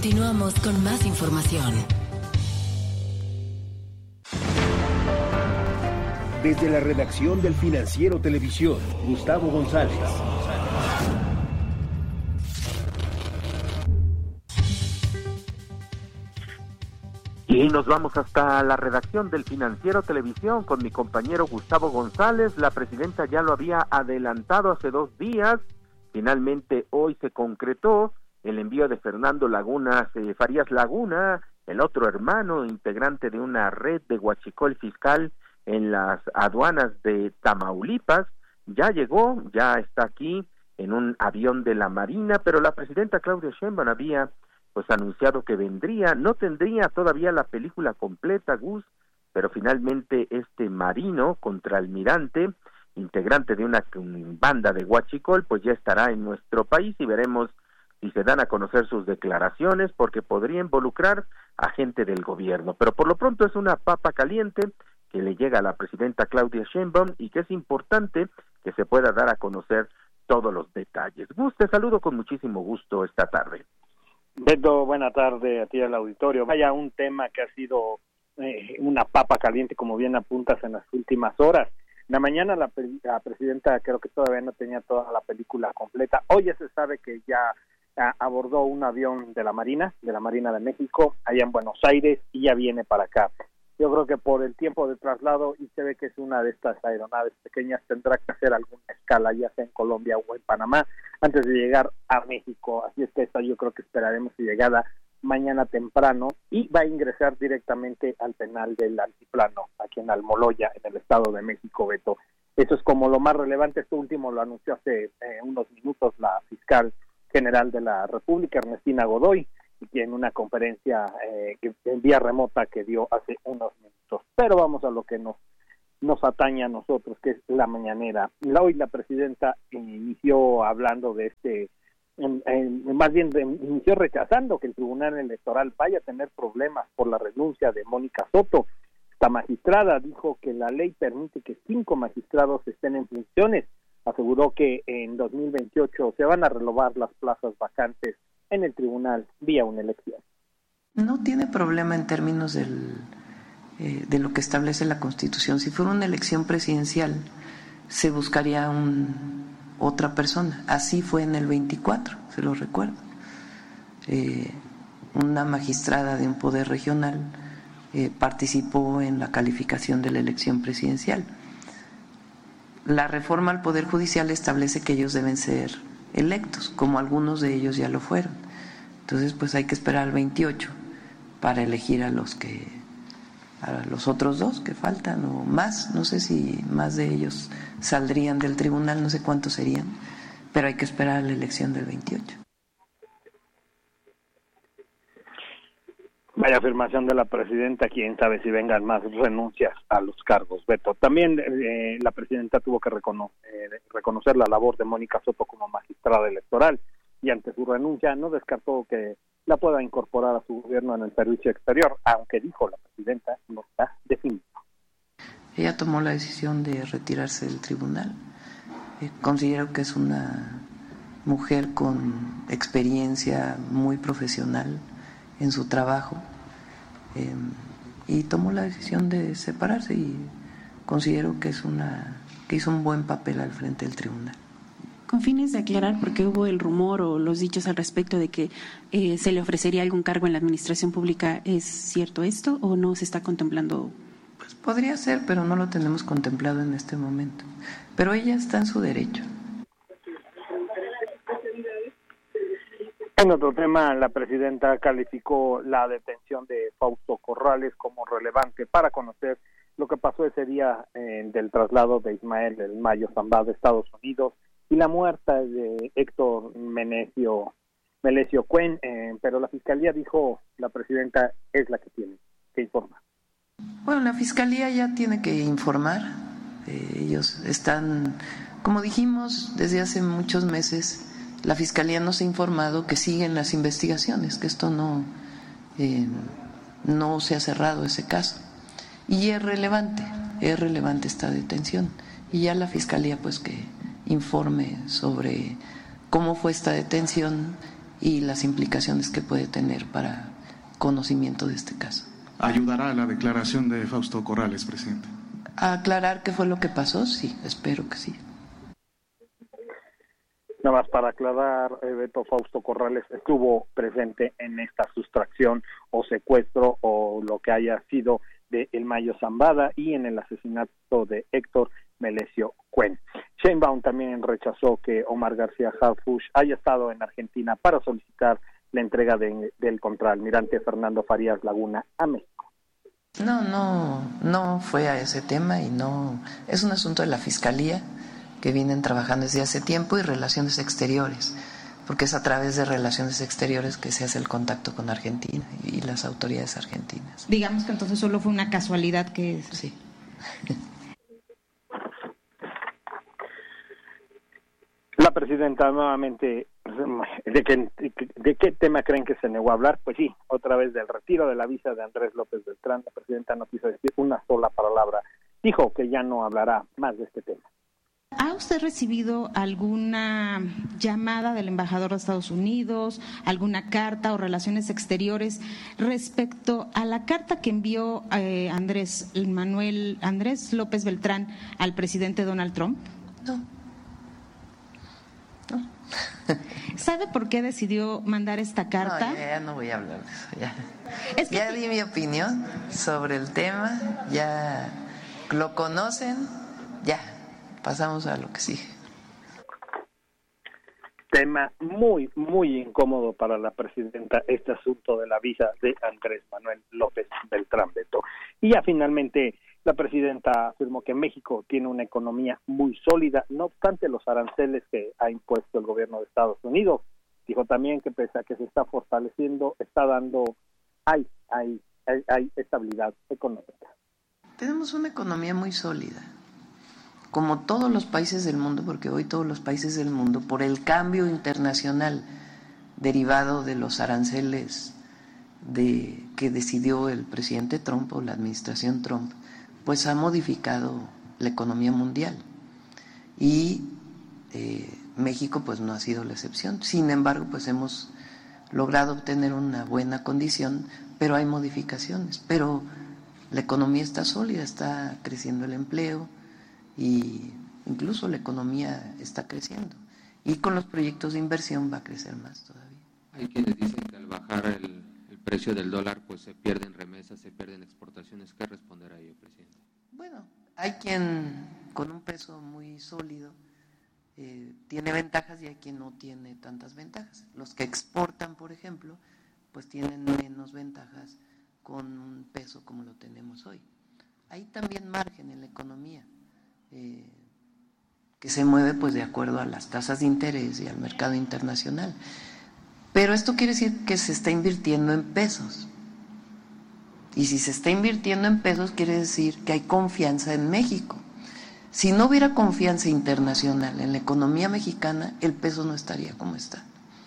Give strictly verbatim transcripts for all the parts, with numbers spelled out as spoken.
Continuamos con más información. Desde la redacción del Financiero Televisión, Gustavo González. Y nos vamos hasta la redacción del Financiero Televisión con mi compañero Gustavo González. La presidenta ya lo había adelantado hace dos días. Finalmente hoy se concretó el envío de Fernando Laguna, eh, Farías Laguna, el otro hermano integrante de una red de huachicol fiscal en las aduanas de Tamaulipas. Ya llegó, ya está aquí en un avión de la Marina, pero la presidenta Claudia Sheinbaum había pues anunciado que vendría. No tendría todavía la película completa, Gus, pero finalmente este marino contraalmirante, integrante de una banda de huachicol, pues ya estará en nuestro país y veremos si se dan a conocer sus declaraciones, porque podría involucrar a gente del gobierno. Pero por lo pronto es una papa caliente que le llega a la presidenta Claudia Sheinbaum y que es importante que se pueda dar a conocer todos los detalles. Gus, te saludo con muchísimo gusto esta tarde. Beto, buena tarde a ti al auditorio. Vaya, un tema que ha sido eh, una papa caliente, como bien apuntas, en las últimas horas. En la mañana la, la presidenta creo que todavía no tenía toda la película completa. Hoy ya se sabe que ya a, abordó un avión de la Marina, de la Marina de México, allá en Buenos Aires, y ya viene para acá. Yo creo que por el tiempo de traslado, y se ve que es una de estas aeronaves pequeñas, tendrá que hacer alguna escala, ya sea en Colombia o en Panamá, antes de llegar a México. Así es que esta yo creo que esperaremos su llegada mañana temprano, y va a ingresar directamente al penal del Altiplano, aquí en Almoloya, en el Estado de México, Beto. Eso es como lo más relevante. Esto último lo anunció hace eh, unos minutos la fiscal general de la República, Ernestina Godoy, y en una conferencia eh, que, en vía remota que dio hace unos minutos. Pero vamos a lo que nos nos atañe a nosotros, que es la mañanera. Hoy la presidenta inició hablando de este, en, en, más bien de, inició rechazando que el Tribunal Electoral vaya a tener problemas por la renuncia de Mónica Soto. Esta magistrada dijo que la ley permite que cinco magistrados estén en funciones. Aseguró que en dos mil veintiocho se van a renovar las plazas vacantes en el tribunal vía una elección. No tiene problema en términos del, eh, de lo que establece la Constitución. Si fuera una elección presidencial, se buscaría un, otra persona. Así fue en el veinticuatro, se lo recuerdo. Eh, una magistrada de un poder regional eh, participó en la calificación de la elección presidencial. La reforma al Poder Judicial establece que ellos deben ser electos, como algunos de ellos ya lo fueron. Entonces, pues hay que esperar al veintiocho para elegir a los que, a los otros dos que faltan, o más, no sé si más de ellos saldrían del tribunal, no sé cuántos serían, pero hay que esperar a la elección del veintiocho. Vaya afirmación de la presidenta, quién sabe si vengan más renuncias a los cargos, Beto. También eh, la presidenta tuvo que recono- eh, reconocer la labor de Mónica Soto como magistrada electoral, y ante su renuncia no descartó que la pueda incorporar a su gobierno en el servicio exterior, aunque dijo la presidenta no está definido. Ella tomó la decisión de retirarse del tribunal. Eh, considero que es una mujer con experiencia muy profesional en su trabajo, eh, y tomó la decisión de separarse, y considero que es una que hizo un buen papel al frente del tribunal. Con fines de aclarar, porque hubo el rumor o los dichos al respecto de que eh, se le ofrecería algún cargo en la administración pública, ¿es cierto esto o no se está contemplando? Pues podría ser, pero no lo tenemos contemplado en este momento. Pero ella está en su derecho. En otro tema, la presidenta calificó la detención de Fausto Corrales como relevante para conocer lo que pasó ese día eh, del traslado de Ismael El Mayo Zambada de Estados Unidos y la muerte de Héctor Menecio, Melesio Cuen, eh, pero la Fiscalía dijo, la presidenta es la que tiene que informar. Bueno, la Fiscalía ya tiene que informar. Eh, ellos están, como dijimos desde hace muchos meses, la Fiscalía nos ha informado que siguen las investigaciones, que esto no, eh, no se ha cerrado ese caso. Y es relevante, es relevante esta detención. Y ya la Fiscalía pues que informe sobre cómo fue esta detención y las implicaciones que puede tener para conocimiento de este caso. ¿Ayudará a la declaración de Fausto Corrales, presidente? ¿A aclarar qué fue lo que pasó? Sí, espero que sí. Nada más para aclarar, eh, Beto, Fausto Corrales estuvo presente en esta sustracción o secuestro o lo que haya sido de El Mayo Zambada y en el asesinato de Héctor Melesio Cuen. Sheinbaum también rechazó que Omar García Harfuch haya estado en Argentina para solicitar la entrega de, del contraalmirante Fernando Farías Laguna a México. No, no, no fue a ese tema y no, es un asunto de la Fiscalía que vienen trabajando desde hace tiempo y Relaciones Exteriores, porque es a través de Relaciones Exteriores que se hace el contacto con Argentina y las autoridades argentinas. Digamos que entonces solo fue una casualidad que... Sí. La presidenta nuevamente, ¿de qué, ¿de qué tema creen que se negó a hablar? Pues sí, otra vez del retiro de la visa de Andrés López Beltrán. La presidenta no quiso decir una sola palabra. Dijo que ya no hablará más de este tema. ¿Ha usted recibido alguna llamada del embajador de Estados Unidos, alguna carta o relaciones exteriores respecto a la carta que envió eh, Andrés Manuel Andrés López Beltrán al presidente Donald Trump? No. No. ¿Sabe por qué decidió mandar esta carta? No, ya, ya no voy a hablar de eso. Ya, es que... ya di mi opinión sobre el tema, ya lo conocen, ya. Pasamos a lo que sigue. Tema muy, muy incómodo para la presidenta, este asunto de la visa de Andrés Manuel López Beltrán, Beto. Y ya finalmente la presidenta afirmó que México tiene una economía muy sólida, no obstante los aranceles que ha impuesto el gobierno de Estados Unidos. Dijo también que pese a que se está fortaleciendo, está dando, hay, hay, hay, hay estabilidad económica. Tenemos una economía muy sólida. Como todos los países del mundo, porque hoy todos los países del mundo, por el cambio internacional derivado de los aranceles de, que decidió el presidente Trump o la administración Trump, pues ha modificado la economía mundial. Y eh, México pues no ha sido la excepción. Sin embargo, pues hemos logrado obtener una buena condición, pero hay modificaciones. Pero la economía está sólida, está creciendo el empleo, y incluso la economía está creciendo y con los proyectos de inversión va a crecer más todavía. Hay quienes dicen que al bajar el, el precio del dólar pues se pierden remesas, se pierden exportaciones. ¿Qué responder a ello, presidente? Bueno, hay quien con un peso muy sólido eh, tiene ventajas y hay quien no tiene tantas ventajas. Los que exportan, por ejemplo, pues tienen menos ventajas con un peso como lo tenemos hoy. Hay también margen en la economía. Eh, que se mueve pues de acuerdo a las tasas de interés y al mercado internacional. Pero esto quiere decir que se está invirtiendo en pesos. Y si se está invirtiendo en pesos, quiere decir que hay confianza en México. Si no hubiera confianza internacional en la economía mexicana, el peso no estaría como está.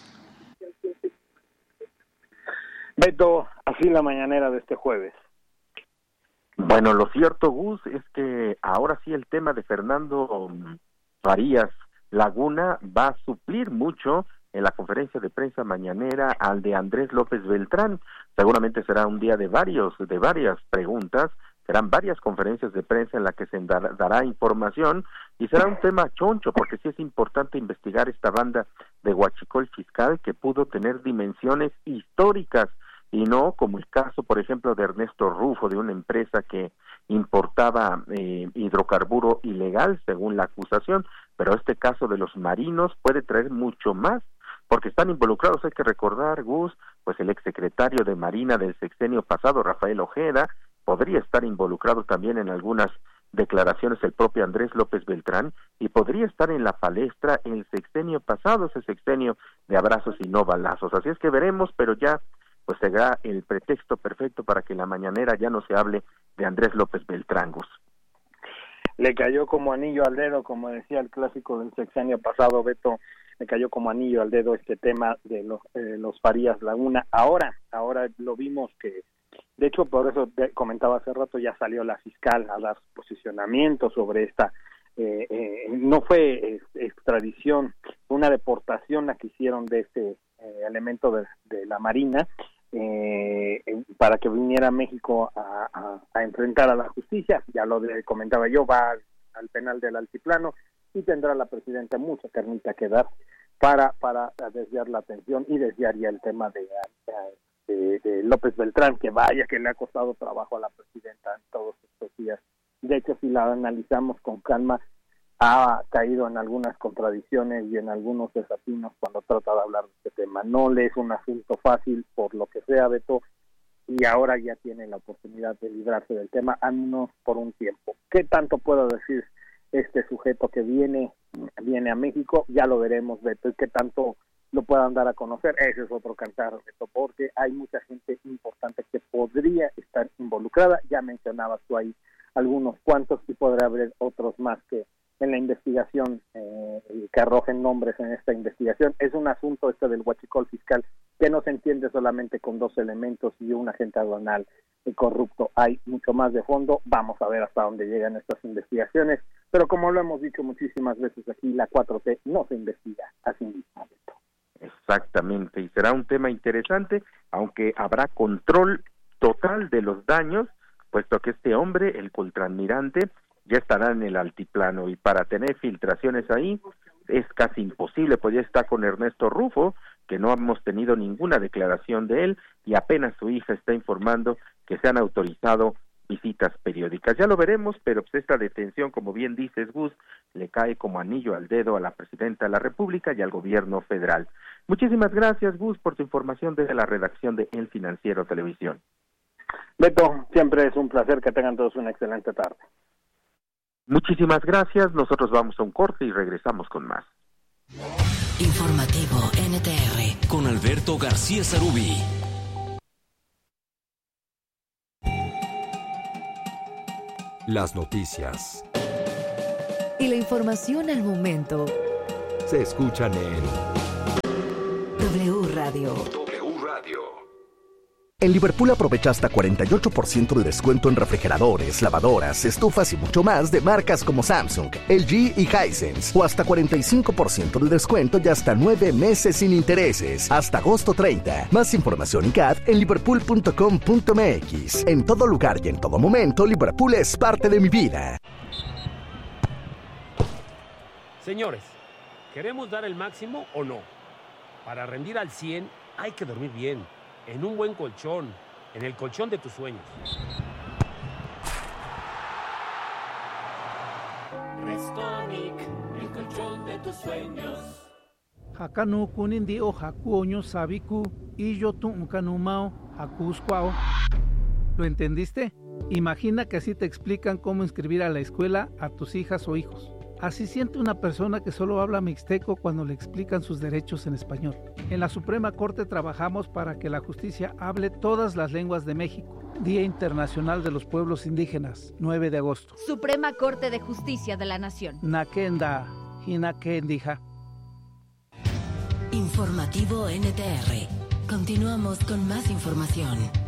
Beto, así la mañanera de este jueves. Bueno, lo cierto, Gus, es que ahora sí el tema de Fernando Farías Laguna va a suplir mucho en la conferencia de prensa mañanera al de Andrés López Beltrán. Seguramente será un día de varios, de varias preguntas, serán varias conferencias de prensa en las que se dar, dará información y será un tema choncho, porque sí es importante investigar esta banda de huachicol fiscal que pudo tener dimensiones históricas y no como el caso, por ejemplo, de Ernesto Rufo, de una empresa que importaba eh, hidrocarburo ilegal, según la acusación, pero este caso de los marinos puede traer mucho más, porque están involucrados, hay que recordar, Gus, pues el exsecretario de Marina del sexenio pasado, Rafael Ojeda, podría estar involucrado también en algunas declaraciones el propio Andrés López Beltrán, y podría estar en la palestra el sexenio pasado, ese sexenio de abrazos y no balazos, así es que veremos, pero ya pues será el pretexto perfecto para que en la mañanera ya no se hable de Andrés López Beltrán, Gus. Le cayó como anillo al dedo, como decía el clásico del sexenio pasado, Beto, le cayó como anillo al dedo este tema de los, eh, los Farías Laguna. Ahora, ahora lo vimos que, de hecho, por eso te comentaba hace rato, ya salió la fiscal a dar su posicionamiento sobre esta, eh, eh, no fue eh, extradición, fue una deportación la que hicieron de este eh, elemento de, de la Marina eh, para que viniera a México a, a, a enfrentar a la justicia. Ya lo de, comentaba yo, va al, al penal del Altiplano y tendrá la presidenta mucha carnita que dar para para desviar la atención y desviar ya el tema de, de, de López Beltrán, que vaya que le ha costado trabajo a la presidenta en todos estos días. De hecho, si la analizamos con calma, ha caído en algunas contradicciones y en algunos desatinos cuando trata de hablar de este tema. No le es un asunto fácil por lo que sea, Beto, y ahora ya tiene la oportunidad de librarse del tema, al menos por un tiempo. ¿Qué tanto puedo decir este sujeto que viene viene a México? Ya lo veremos, Beto, y qué tanto lo puedan dar a conocer. Ese es otro cantar, Beto, porque hay mucha gente importante que podría estar involucrada. Ya mencionabas tú ahí algunos cuantos y podrá haber otros más que en la investigación, eh, que arrojen nombres en esta investigación. Es un asunto este del huachicol fiscal que no se entiende solamente con dos elementos y un agente aduanal corrupto. Hay mucho más de fondo. Vamos a ver hasta dónde llegan estas investigaciones, pero como lo hemos dicho muchísimas veces aquí, la cuatro T no se investiga a sí misma. Exactamente, y será un tema interesante, aunque habrá control total de los daños, puesto que este hombre, el contraalmirante, ya estará en el altiplano, y para tener filtraciones ahí es casi imposible, pues ya está con Ernesto Rufo, que no hemos tenido ninguna declaración de él, y apenas su hija está informando que se han autorizado visitas periódicas. Ya lo veremos, pero pues esta detención, como bien dices, Gus, le cae como anillo al dedo a la presidenta de la República y al gobierno federal. Muchísimas gracias, Gus, por tu información desde la redacción de El Financiero Televisión. Beto, siempre es un placer, que tengan todos una excelente tarde. Muchísimas gracias, nosotros vamos a un corte y regresamos con más. Informativo N T R con Alberto García Zarubi. Las noticias y la información al momento se escuchan en W Radio. W Radio. En Liverpool aprovecha hasta cuarenta y ocho por ciento de descuento en refrigeradores, lavadoras, estufas y mucho más de marcas como Samsung, L G y Hisense. O hasta cuarenta y cinco por ciento de descuento y hasta nueve meses sin intereses. Hasta agosto treinta. Más información y C A D en liverpool punto com punto m x. En todo lugar y en todo momento, Liverpool es parte de mi vida. Señores, ¿queremos dar el máximo o no? Para rendir al cien hay que dormir bien, en un buen colchón, en el colchón de tus sueños. Restonic, el colchón de tus sueños. Hakanu kunindi o hakuoño sabiku y yo tu unkanumao hakuskwao. ¿Lo entendiste? Imagina que así te explican cómo inscribir a la escuela a tus hijas o hijos. Así siente una persona que solo habla mixteco cuando le explican sus derechos en español. En la Suprema Corte trabajamos para que la justicia hable todas las lenguas de México. Día Internacional de los Pueblos Indígenas, nueve de agosto. Suprema Corte de Justicia de la Nación. Nakenda, Hinakendija. Informativo N T R. Continuamos con más información.